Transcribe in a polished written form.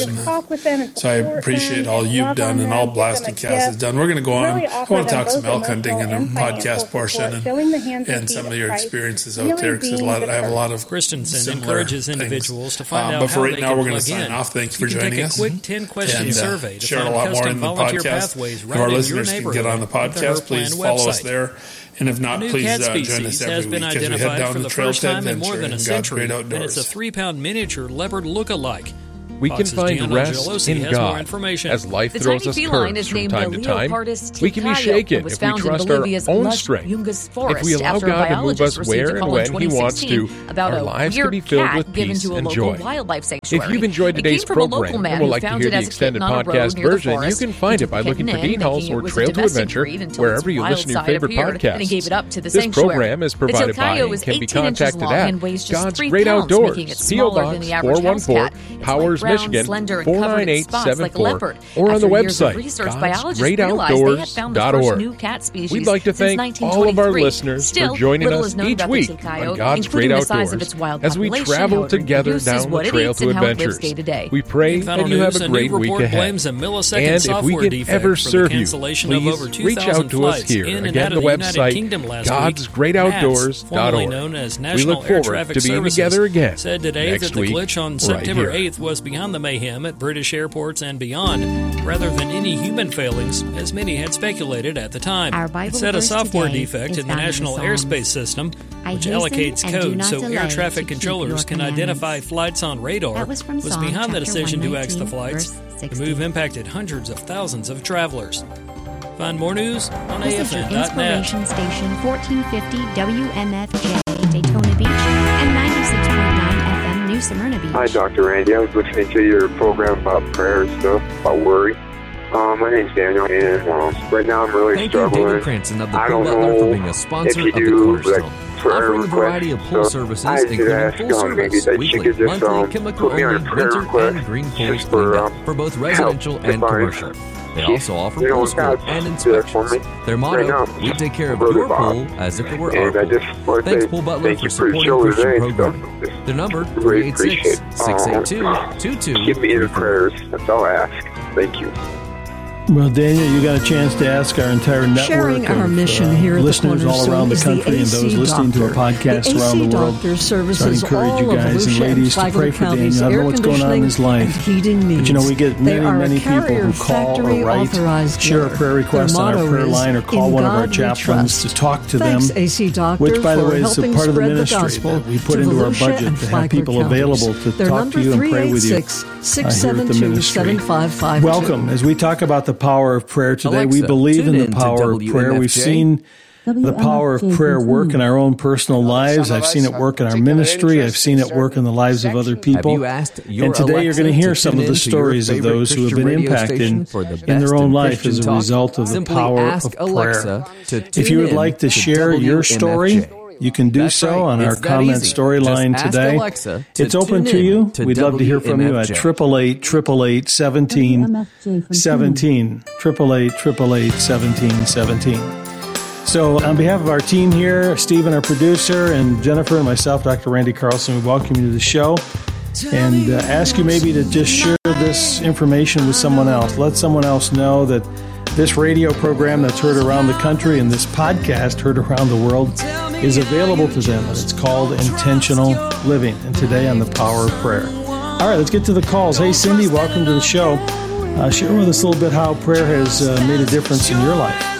person. just talk with them and So I support appreciate them all and you've love done on and all them, Blasting give them a Cast has gift. done. We're going to go on. Really I offer want to them talk some both elk hunting in the emotional and financial podcast portion support, showing the hands and some of your Christ, experiences out really there because being I the have a lot of Christensen similar encourages things. individuals to find out But how for right they now, can we're going to plug sign in. off. Thanks You for can joining take us. a quick 10-question And survey to share a find lot more custom in the volunteer podcast. pathways If right our in your listeners can get on the neighborhood at the podcast, please Heartland follow us website. there. And if not, A new please cat join species us has every been week as we head identified down for the the trail first to time in more adventure than a in God's century, great and it's a outdoors. 3-pound miniature leopard look-alike. we can Fox's find Gianna rest Gelosi in has more God. information. As life The throws tiny us feline curves is from named time the to time, Leopardus we can be ticayo. shaken It was if we found in trust our Bolivia's own lush strength. Yungas If forest we allow after a God to move biologist us where received a and call in when He wants 2016 to, about our a lives can weird be filled cat with given peace to a and local joy. wildlife sanctuary. If you've enjoyed It today's came from a local program man and would who like to found hear it the as a extended kitten on a road podcast near the version, you forest. can find He it by took the looking for kitten in, Dean House thinking or it was a Trail to domestic Adventure breed until wherever its you wild listen to your side favorite appeared, podcasts. and he gave it up to the This sanctuary. program is provided The by ticayo and is can be 18 inches contacted long at and weighs just God's 3 Great pounds, Outdoors, making it P.O. smaller Box than the average house 414, cat. It's Powers, light brown, Michigan slender, and covered in spots like a 49874, leopard. or on the After years of website, research, biologists realized they had found the first godsgreatoutdoors.org. new cat species We'd like to since thank all of our 1923. listeners Still, for joining little us is known each about the week ticayo, on God's including Great the size of its Outdoors wild as we population, travel how it together reproduces, down what the it trail eats, to and how it lives adventures. day to day. We pray In final that you have news, a new great week report ahead. blames a millisecond And if software we can defect ever for the serve you, cancellation of over please reach 2,000 out to us flights here. in and Again, out the of the United website, Kingdom last week. godsgreatoutdoors.org. formerly known as We National look Air forward Traffic to being Services, together again said today next that the week, glitch on right September here. 8th was beyond the mayhem at British airports and beyond, rather than any human failings, as many had speculated at the time. Our Bible It said a verse software today defect is in the found in the National Psalms. Airspace System, I which hasten allocates and do code not so delay air to traffic keep controllers your can commandments. identify flights on radar, That was from was Psalm behind the chapter decision to exit the 119, flights. verse The 60. move impacted hundreds of thousands of travelers. Find more news on This is your AFN.net. inspiration station, 1450 WMFJ, Daytona Beach, and 96.9 FM, New Smyrna Beach. Hi, Dr. Randy. I was listening to your program about prayer and stuff, about worry. My name's Daniel, and right now I'm really Thank you, struggling. David Cranston of the I Pool don't Butler, for know being a sponsor if you of the do, Cornerstone. like, prayer Offering a variety of requests, pool so services, I just including asked, full maybe service, that you weekly, could just monthly, chemical put me on only, a prayer winter request and green pools just for cleaned up for both residential help and if I- commercial. They also offer you know, pool school God and did that for inspections. me. Their Right motto, now, we take care of Brother your Bob. pool as if it were our And I pool. just want to Thanks, say Pool Butler, thank for you for the supporting show Christian today. programming. Their number, Really appreciate 386-682-2234. Give me your prayers. That's all I ask. Thank you. Well, Daniel, you got a chance to ask our entire network Sharing our of mission here at the listeners all Cornerstone around the is country and those AC listening to our Doctor. podcast The around AC the world. Doctor So I services encourage you all of guys and Volusia and ladies to pray Flagler for Daniel. County's I don't know air what's going on in his conditioning life. and heating needs. But you know, we get They many, are a many people Carrier who call or factory write, authorized share a dealer. prayer request Their on our motto prayer is, line or call "In one of our God we chaplains trust." to talk to Thanks, them. AC Doctor, Which, by the for way, is a helping part of the spread ministry gospel that we put to into our Volusia budget and to have Flagler people counties. available to Their talk to you and pray with you. 386-672-7552. Welcome. As we talk about the power of prayer today, we Alexa, believe in tune the in to power of prayer. We've WMFJ. seen the power of prayer work in our own personal lives. I've seen it work in our ministry. I've seen it work in the lives of other people. Have you asked your And today you're going to Alexa hear to some tune of the in to your stories of favorite those who have been Christian radio impacted station for the in their best own in life Christian as a talk? result of the Simply power ask of prayer. Alexa to If tune you would in like to to share your story, WMFJ. you can do That's so right. on our It's that comment easy. storyline Just ask today. Alexa to It's open tune to in you. to We'd love to hear from you at WMFJ. 888-888-1717. 888-888-1717. So on behalf of our team here, Stephen, our producer, and Jennifer and myself, Dr. Randy Carlson, we welcome you to the show and ask you maybe to just share this information with someone else. Let someone else know that this radio program that's heard around the country and this podcast heard around the world is available to them. And it's called Intentional Living. And today on the power of prayer. All right, let's get to the calls. Hey, Cindy, welcome to the show. Share with us a little bit how prayer has made a difference in your life.